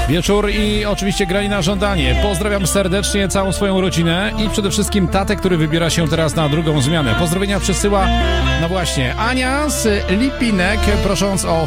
Wieczór i oczywiście granie na żądanie. Pozdrawiam serdecznie całą swoją rodzinę i przede wszystkim tatę, który wybiera się teraz na drugą zmianę. Pozdrowienia przesyła, no właśnie, Ania z Lipinek, prosząc o